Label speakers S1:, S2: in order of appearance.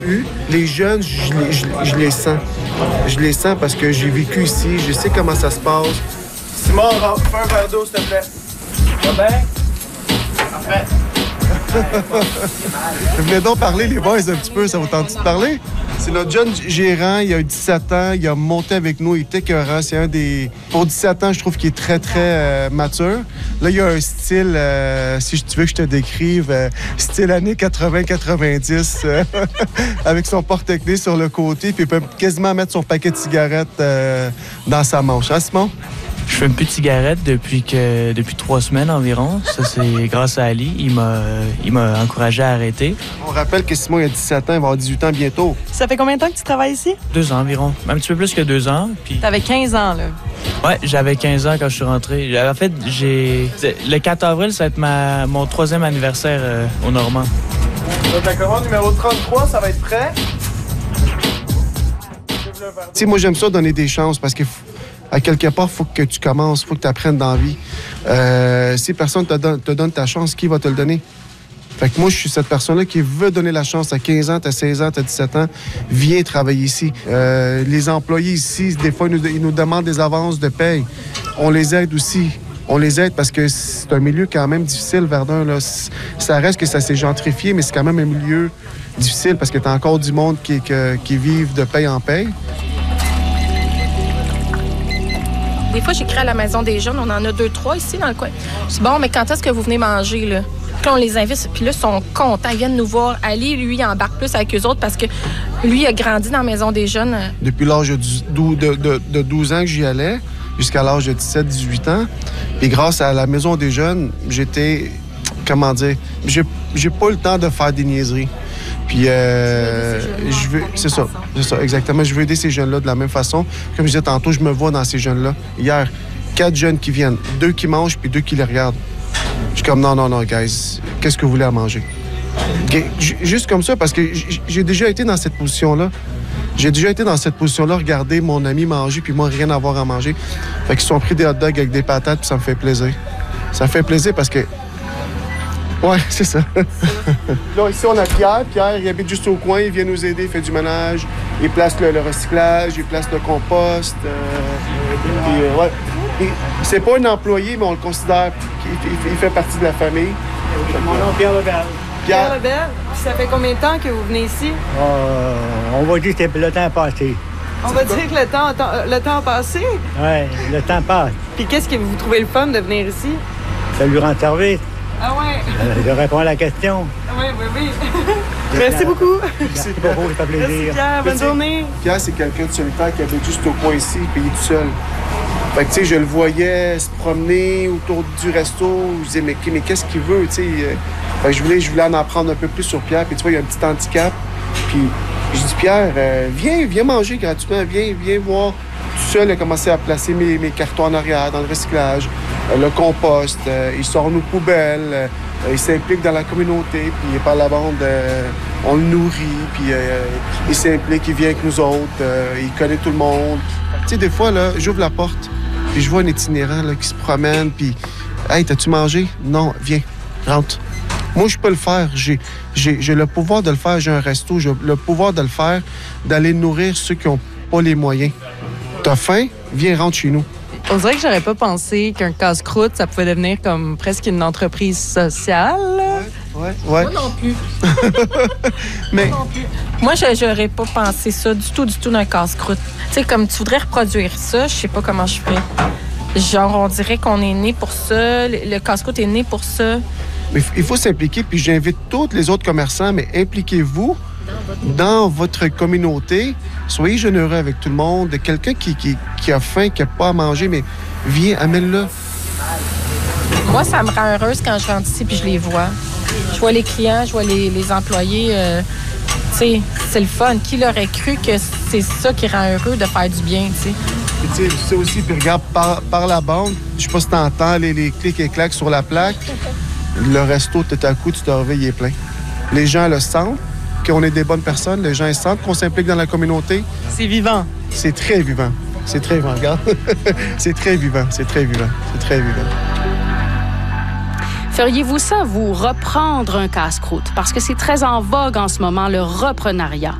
S1: Les jeunes, je les sens. Je les sens parce que j'ai vécu ici, je sais comment ça se passe.
S2: Simon, fais un verre d'eau, s'il te plaît. Ça va bien? Parfait.
S1: Venez donc parler, les boys, un petit peu. Ça vous tente de parler? C'est notre jeune gérant, il a 17 ans, il a monté avec nous, il était écœurant. C'est un des... Pour 17 ans, je trouve qu'il est très, très mature. Là, il a un style, si tu veux que je te décrive, style années 80-90, avec son porte-clés sur le côté, puis il peut quasiment mettre son paquet de cigarettes dans sa manche. Hein, Simon?
S3: Je fume plus de cigarettes depuis 3 semaines environ. Ça, c'est grâce à Ali. Il m'a encouragé à arrêter.
S1: On rappelle que Simon, il a 17 ans, il va avoir 18 ans bientôt.
S4: Ça fait combien de temps que tu travailles ici?
S3: 2 ans environ. Un petit peu plus que 2 ans. Puis...
S4: T'avais 15 ans, là.
S3: Ouais, j'avais 15 ans quand je suis rentré. En fait, le 4 avril, ça va être mon 3e anniversaire au Normand.
S2: La commande numéro 33, ça va être prêt?
S1: Tu sais, moi, j'aime ça donner des chances parce que à quelque part, il faut que tu commences, il faut que tu apprennes dans la vie. Si personne te donne ta chance, qui va te le donner? Fait que moi, je suis cette personne-là qui veut donner la chance. À 15 ans, t'as 16 ans, t'as 17 ans, viens travailler ici. Les employés ici, des fois, ils nous demandent des avances de paye. On les aide aussi. On les aide parce que c'est un milieu quand même difficile, Verdun. Là. Ça reste que ça s'est gentrifié, mais c'est quand même un milieu difficile parce que t'as encore du monde qui vivent de paye en paye.
S5: Des fois, j'écris à la Maison des Jeunes. On en a 2-3 ici dans le coin. Je dis, bon, mais quand est-ce que vous venez manger, là? Puis là, on les invite. Puis là, ils sont contents. Ils viennent nous voir. Ali, lui, il embarque plus avec eux autres parce que lui, il a grandi dans la Maison des Jeunes.
S1: Depuis l'âge de 12 ans que j'y allais, jusqu'à l'âge de 17-18 ans. Puis grâce à la Maison des Jeunes, j'étais... Comment dire? J'ai pas le temps de faire des niaiseries. Puis, c'est ça, exactement. Je veux aider ces jeunes-là de la même façon. Comme je disais tantôt, je me vois dans ces jeunes-là. Hier, 4 jeunes qui viennent, 2 qui mangent, puis 2 qui les regardent. Je suis comme, non, guys, qu'est-ce que vous voulez à manger? Juste comme ça, parce que j'ai déjà été dans cette position-là. J'ai déjà été dans cette position-là, regarder mon ami manger, puis moi, rien avoir à manger. Fait qu'ils sont pris des hot dogs avec des patates, puis ça me fait plaisir. Ça me fait plaisir parce que... Ouais, c'est ça. Là, ici, on a Pierre. Pierre, il habite juste au coin. Il vient nous aider, il fait du ménage. Il place le recyclage, il place le compost. Ouais. C'est pas un employé, mais on le considère qu'il fait partie de la famille.
S2: Mon nom, Pierre Lebel.
S4: Pierre Lebel, ça fait combien de temps que vous venez ici?
S6: On va dire que le temps a passé.
S4: On va dire que le temps a passé?
S6: Oui, le temps passe.
S4: Puis qu'est-ce que vous trouvez le fun de venir ici?
S6: Ça lui rend service.
S4: Ah ouais?
S6: Je réponds à la question.
S4: Oui. Merci beaucoup.
S6: Merci beaucoup, ça fait plaisir.
S4: Merci Pierre, bonne journée.
S1: Pierre, c'est quelqu'un de solitaire qui habite juste au coin ici, payé tout seul. Fait que, tu sais, je le voyais se promener autour du resto. Je disais, mais qu'est-ce qu'il veut, tu sais? Fait que je voulais en apprendre un peu plus sur Pierre. Puis, tu vois, il y a un petit handicap. Puis, je dis, Pierre, viens manger gratuitement. Viens voir. Tout seul, il a commencé à placer mes cartons en arrière dans le recyclage, le compost. Il sort nos poubelles. Il s'implique dans la communauté. Puis, par la bande, on le nourrit. Puis, il s'implique, il vient avec nous autres. Il connaît tout le monde. Tu sais, des fois, là, j'ouvre la porte. Puis je vois un itinérant là, qui se promène, puis « Hey, t'as-tu mangé? » « Non, viens, rentre. » Moi, je peux le faire. J'ai le pouvoir de le faire. J'ai un resto. J'ai le pouvoir de le faire, d'aller nourrir ceux qui n'ont pas les moyens. T'as faim? Viens, rentre chez nous.
S4: On dirait que j'aurais pas pensé qu'un casse-croûte, ça pouvait devenir comme presque une entreprise sociale.
S1: Ouais.
S5: Moi non plus.
S1: Mais...
S5: Moi non plus. Moi, j'aurais pas pensé ça du tout d'un casse-croûte. Tu sais, comme tu voudrais reproduire ça, je sais pas comment je ferais. Genre, on dirait qu'on est né pour ça, le casse-croûte est né pour ça.
S1: Mais il faut s'impliquer, puis j'invite tous les autres commerçants, mais impliquez-vous dans votre communauté. Soyez généreux avec tout le monde. Quelqu'un qui a faim, qui n'a pas à manger, mais viens, amène-le.
S5: Moi, ça me rend heureuse quand je rentre ici puis je les vois. Je vois les clients, je vois les employés. Tu sais, c'est le fun. Qui l'aurait cru que c'est ça qui rend heureux de faire du bien, tu sais?
S1: Tu sais aussi, puis regarde, par la bande, je sais pas si t'entends les clics et claques sur la plaque. Le resto, tout à coup, tu te réveilles, il est plein. Les gens le sentent, qu'on est des bonnes personnes. Les gens ils sentent qu'on s'implique dans la communauté.
S4: C'est vivant.
S1: C'est très vivant. C'est très vivant, regarde. C'est très vivant.
S7: Feriez-vous ça, vous, reprendre un casse-croûte? Parce que c'est très en vogue en ce moment, le reprenariat.